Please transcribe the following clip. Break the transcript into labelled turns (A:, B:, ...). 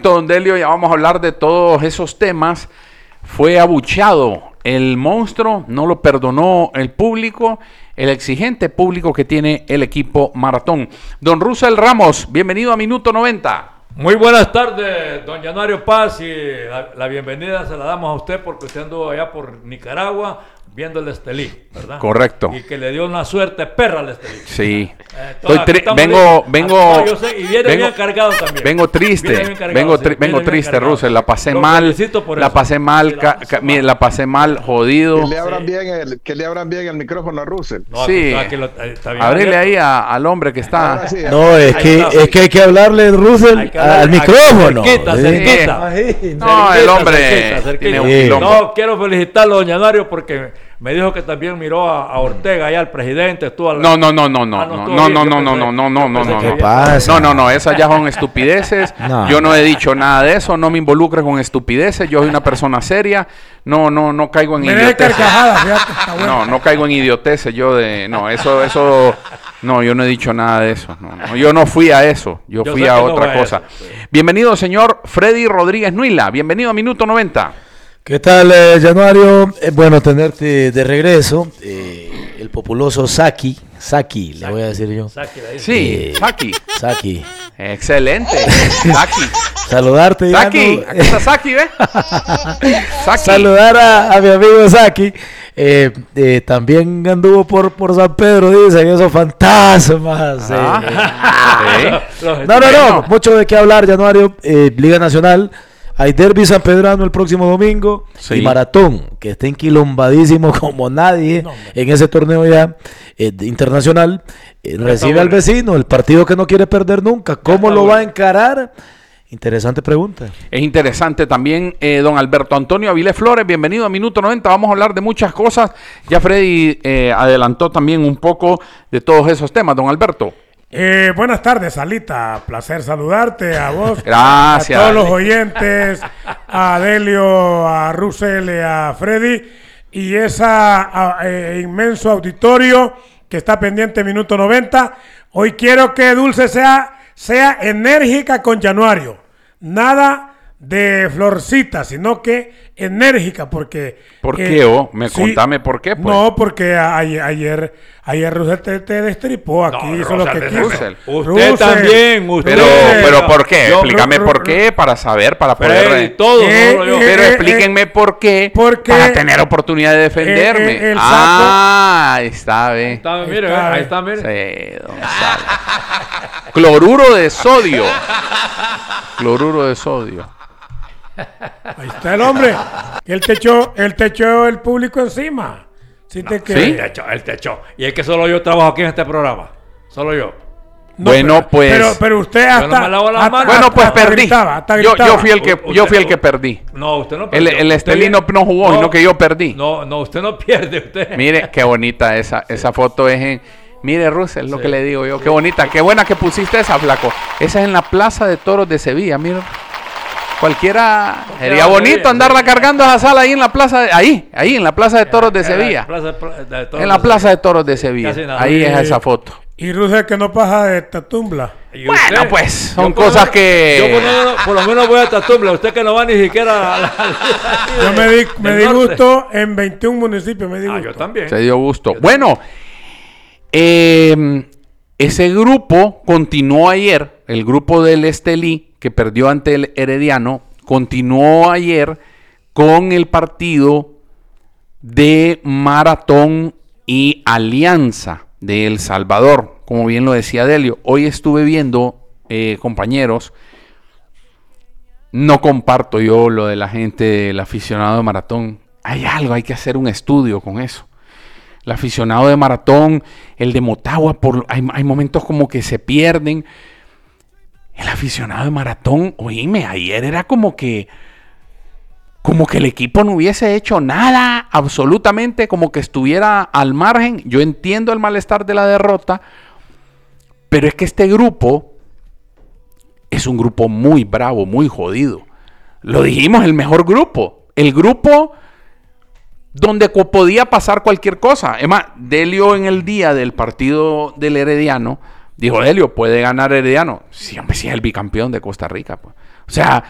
A: momento, don Delio, ya vamos a hablar de todos esos temas. Fue abucheado el monstruo, no lo perdonó el público, el exigente público que tiene el equipo Maratón. Don Russell Ramos, bienvenido a Minuto 90.
B: Muy buenas tardes, don Januario Paz, y la bienvenida se la damos a usted porque usted anduvo allá por Nicaragua viendo el Estelí, ¿verdad?
A: Correcto.
B: Y que le dio una suerte perra al Estelí.
A: Sí.
B: Vengo,
A: yo
B: sé, y viene bien cargado también.
A: Vengo triste, vengo triste, Russell, la pasé mal, la pasé mal, jodido.
C: Que le abran bien el micrófono a Russell.
A: No, sí, ábrele ahí al hombre que está.
C: Sí,
D: no, es que hay que hablarle, Russell, al micrófono.
B: Cerquita.
A: No, el hombre tiene un quilombo.
B: No, quiero felicitarlo, don Januario, porque me dijo que también miró a Ortega allá, al presidente.
A: No, esas ya son estupideces.
D: No.
A: Yo no he dicho nada de eso, no me involucre con estupideces. Yo soy una persona seria. No caigo en idioteces. No caigo en idioteces. Yo no he dicho nada de eso. No, yo no fui a eso. Yo fui a otra cosa. Bienvenido, señor Freddy Rodríguez Nuila. Bienvenido a Minuto 90.
D: ¿Qué tal, Januario? Bueno tenerte de regreso. El populoso Saki, le voy a decir yo.
A: Sí,
D: Saki.
A: Excelente. Saki.
D: Saludarte.
A: Saki, aquí está Saki, ¿ves? Saki.
D: Saludar a mi amigo Saki. También anduvo por San Pedro, dicen esos fantasmas. No, mucho de qué hablar, Januario. Liga Nacional. Hay derbi sanpedrano el próximo domingo, sí. Y Maratón, que está enquilombadísimo como nadie en ese torneo ya internacional. Recibe al vecino, el partido que no quiere perder nunca. ¿Cómo lo va a encarar? Interesante pregunta.
A: Es interesante también, don Alberto Antonio Avilés Flores, bienvenido a Minuto 90. Vamos a hablar de muchas cosas. Ya Freddy adelantó también un poco de todos esos temas, don Alberto.
E: Buenas tardes, Alita. Placer saludarte a vos.
A: Gracias.
E: A todos los oyentes, a Delio, a Russell, a Freddy y ese inmenso auditorio que está pendiente de Minuto 90. Hoy quiero que Dulce sea enérgica con Januario. Nada de florcita, sino que enérgica, porque...
A: ¿Por qué? Contame por qué, pues.
E: No, porque ayer Russell te destripó aquí, hizo lo que quiso.
B: Usted también,
A: Pero ¿por qué? Explícame por qué, para saber, para poder... Pero explíquenme por qué, para tener oportunidad de defenderme. Ahí está, ve.
B: Ahí está, mire.
A: Sí, don Sal. Cloruro de sodio.
E: Ahí está el hombre. Él te echó el público encima.
A: ¿Sí?
B: Él te echó. Y es que solo yo trabajo aquí en este programa. Solo yo.
E: No, pero usted
A: perdí. Yo fui el que perdí.
B: No, usted no perdió.
A: El Estelino no jugó, sino que yo perdí.
B: No, usted no pierde, usted.
A: Mire, qué bonita esa foto es en... Mire, Russell, lo que le digo yo. Qué bonita, qué buena que pusiste esa, flaco. Esa es en la Plaza de Toros de Sevilla, mira. Cualquiera sería bonito andarla cargando a esa sala ahí en la plaza, ahí en la Plaza de Toros de Sevilla. En la Plaza de Toros de Sevilla. Ahí es esa foto.
E: Y Russell que no pasa de Tatumbla.
A: Bueno, pues son cosas que...
B: Yo por lo menos voy a Tatumbla. Usted que no va ni siquiera
E: Yo me di gusto en 21 municipios.
B: Yo también.
A: Se dio gusto. Bueno, ese grupo continuó ayer, el grupo del Estelí, que perdió ante el Herediano, continuó ayer con el partido de Maratón y Alianza de El Salvador, como bien lo decía Delio. Hoy estuve viendo, compañeros, no comparto yo lo de la gente, del aficionado de Maratón. Hay que hacer un estudio con eso. El aficionado de Maratón, el de Motagua, hay momentos como que se pierden. El aficionado de Maratón, oíme, ayer era como que el equipo no hubiese hecho nada, absolutamente, como que estuviera al margen. Yo entiendo el malestar de la derrota, pero es que este grupo es un grupo muy bravo, muy jodido. Lo dijimos, el mejor grupo. El grupo donde podía pasar cualquier cosa. Es más, Delio en el día del partido del Herediano dijo, Delio, puede ganar Herediano. Sí, hombre, sí es el bicampeón de Costa Rica. Pues. O sea,